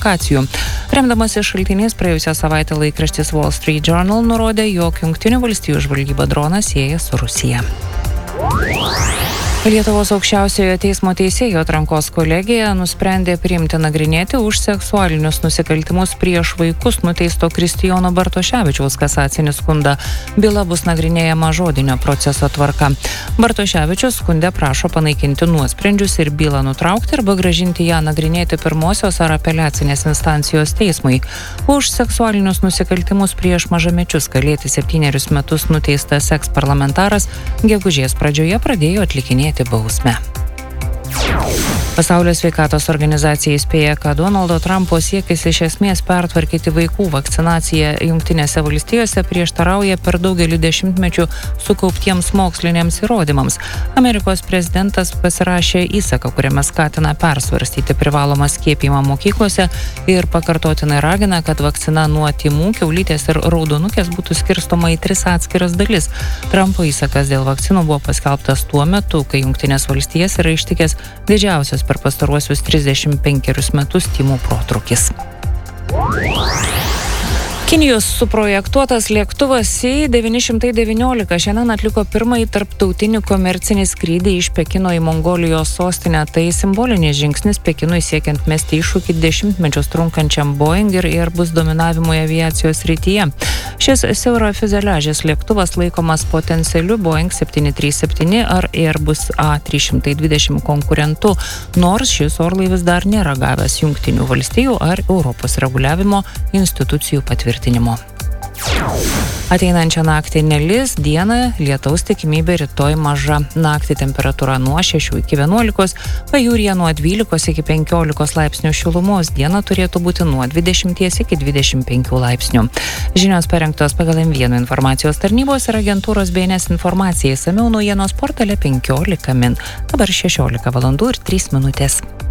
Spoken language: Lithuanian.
provokacijų. Remdamasi šaltiniais, praėjusią savaitę laikraštis Wall Street Journal nurodė, jog Jungtinių valstijų žvalgyba droną sieja su Rusija. Lietuvos aukščiausiojo teismo teisėjų atrankos kolegija nusprendė priimti nagrinėti už seksualinius nusikaltimus prieš vaikus nuteisto Kristijono Bartoševičiaus kasacinį skundą. Byla bus nagrinėjama žodinio proceso tvarka. Bartoševičius skunde prašo panaikinti nuosprendžius ir bylą nutraukti arba grąžinti ją nagrinėti pirmosios ar apeliacinės instancijos teismui. Už seksualinius nusikaltimus prieš mažamečius kalėti 7 metus nuteistas eksparlamentaras gegužės pradžioje pradėjo atlikinėti bausmę. Pasaulio sveikatos organizacija įspėja, kad Donaldo Trumpo siekis iš esmės pertvarkyti vaikų vakcinaciją Jungtinėse valstijose prieštarauja per daugelį dešimtmečių sukauptiems moksliniams įrodymams. Amerikos prezidentas pasirašė įsaką, kuriame skatina persvarstyti privalomą skiepijimą mokyklose ir pakartotinai ragina, kad vakcina nuo tymų, kiaulytės ir raudonukės būtų skirstoma į 3 atskiras dalis. Trumpo įsakas dėl vakcinų buvo paskelbtas tuo metu, kai Jungtinės valstijas yra ištikęs didžiausias per pastaruosius 35 metus tymų protrūkis. Kinijos suprojektuotas lėktuvas C-919 šiandien atliko pirmąjį tarptautinį komercinį skrydį iš Pekino į Mongolijos sostinę. Tai simbolinis žingsnis Pekinui siekiant mesti iššūkį dešimtmečius trunkančiam Boeing ir Airbus dominavimui aviacijos srityje. Šis siauro fiuzeliažės lėktuvas laikomas potencialiu Boeing 737 ar Airbus A320 konkurentu, nors šis orlaivis dar nėra gavęs Jungtinių valstijų ar Europos reguliavimo institucijų patvirtinimo. Ateinančią naktį nelis, dieną lietaus tikimybė rytoj maža. Naktį temperatūra nuo 6 iki 11, pajūryje nuo 12 iki 15 laipsnių šilumos, diena turėtų būti nuo 20 iki 25 laipsnių. Žinios parengtos pagal M1 informacijos tarnybos ir agentūros BNS informacijai. Išsamiau naujienos portale 15 min. Dabar 16 valandų ir 3 minutės.